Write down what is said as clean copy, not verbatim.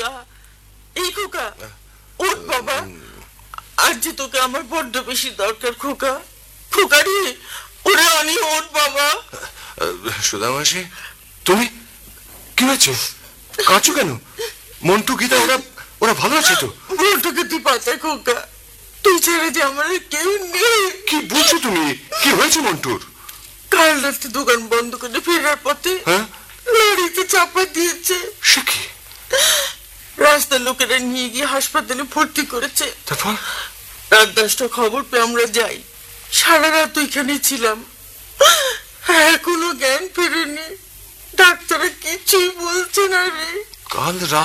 এই খোকা, ওঠ বাবা, আজ যে তোকে আমার বড্ড বেশি দরকার খোকা। খোকা রে, ওরে অনি, ওঠ বাবা। সুধা মাসি, তুমি কি হয়েছে? কাঁদছো কেন? মন্টু, গীতা ওরা ওরা ভালো আছে তো? মন্টুকে তুই পাতা খোকা, তুই ছেড়ে যে আমার কেউ নেই। কি বলছো তুমি? কি হয়েছে মন্টুর? কাল রাতে দোকান বন্ধ করে ফেরার পথে লরিতে চাপা দিয়েছে। সে কি? রাস্তার লোকেরা নিয়ে গিয়ে হাসপাতালে ভর্তি করেছে। তারপর রাত 10টা খবর পেয়ে আমরা যাই। সারা রাত ওইখানে ছিলাম, এখনো জ্ঞান ফেরেনি। ডাক্তাররা কিছুই বলছে না রে। কাল রাত